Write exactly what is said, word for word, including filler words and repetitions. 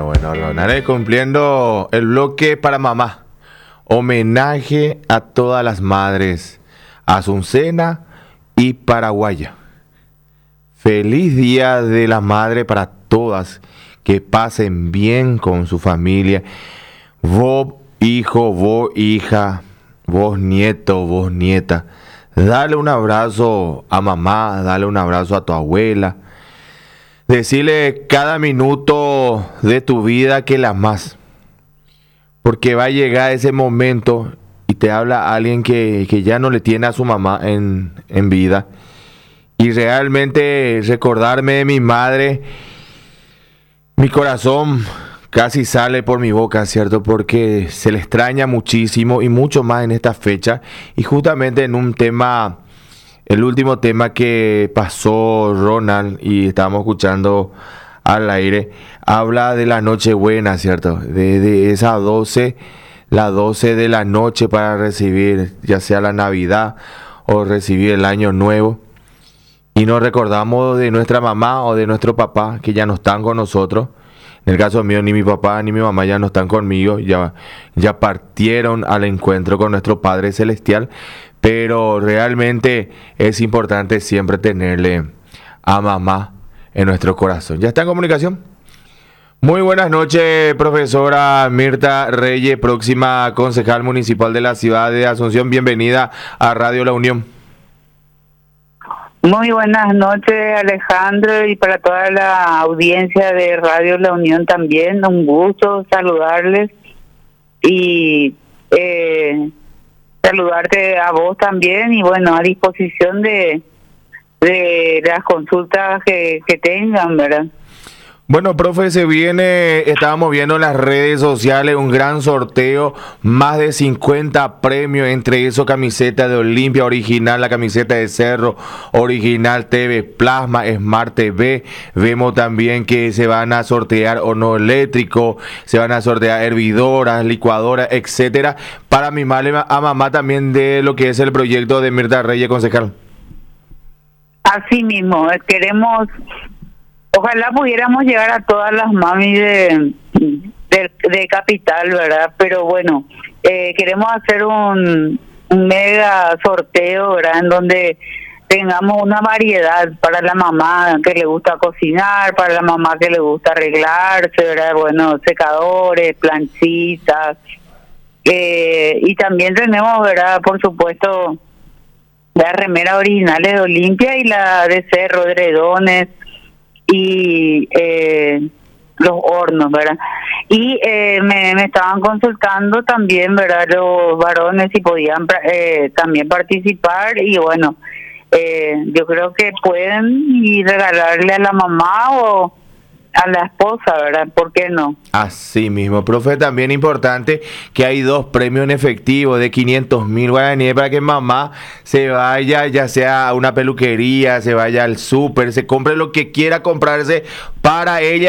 Bueno, bueno, Ronald, cumpliendo el bloque para mamá. Homenaje a todas las madres azucena y paraguaya. Feliz Día de la Madre para todas. Que pasen bien con su familia. Vos, hijo, vos, hija, vos, nieto, vos, nieta. Dale un abrazo a mamá, dale un abrazo a tu abuela. Decirle cada minuto de tu vida que la amas. Porque va a llegar ese momento y te habla alguien que, que ya no le tiene a su mamá en, en vida. Y realmente recordarme de mi madre, mi corazón casi sale por mi boca, ¿cierto? Porque se le extraña muchísimo y mucho más en esta fecha. Y justamente en un tema, el último tema que pasó Ronald y estábamos escuchando al aire, habla de la Nochebuena, ¿cierto? De, de esa doce, la doce de la noche para recibir ya sea la Navidad o recibir el Año Nuevo. Y nos recordamos de nuestra mamá o de nuestro papá que ya no están con nosotros. En el caso mío, ni mi papá ni mi mamá ya no están conmigo, ya, ya partieron al encuentro con nuestro Padre Celestial, pero realmente es importante siempre tenerle a mamá en nuestro corazón. ¿Ya está en comunicación? Muy buenas noches, profesora Mirta Reyes, próxima concejal municipal de la ciudad de Asunción. Bienvenida a Radio La Unión. Muy buenas noches, Alejandro, y para toda la audiencia de Radio La Unión también, un gusto saludarles y eh, saludarte a vos también y bueno, a disposición de, de las consultas que, que tengan, ¿verdad? Bueno, profe, se viene, estábamos viendo en las redes sociales un gran sorteo, más de cincuenta premios, entre eso camiseta de Olimpia original, la camiseta de Cerro original, T V Plasma, Smart T V. Vemos también que se van a sortear horno eléctrico, se van a sortear hervidoras, licuadoras, etcétera, para mimarle a mamá también de lo que es el proyecto de Mirta Reyes, concejal. Así mismo, queremos... Ojalá pudiéramos llegar a todas las mami de, de, de Capital, ¿verdad? Pero bueno, eh, queremos hacer un, un mega sorteo, ¿verdad? En donde tengamos una variedad para la mamá que le gusta cocinar, para la mamá que le gusta arreglarse, ¿verdad? Bueno, secadores, planchitas. Eh, y también tenemos, ¿verdad? Por supuesto, las remeras originales de Olimpia y la de Cerro, edredones y eh, los hornos, ¿verdad? Y eh, me, me estaban consultando también, ¿verdad? Los varones si podían eh, también participar y bueno, eh, yo creo que pueden y regalarle a la mamá o a la esposa, ¿verdad? ¿Por qué no? Así mismo, profe, también importante que hay dos premios en efectivo de quinientos mil guaraníes para que mamá se vaya, ya sea a una peluquería, se vaya al súper, se compre lo que quiera comprarse para ella.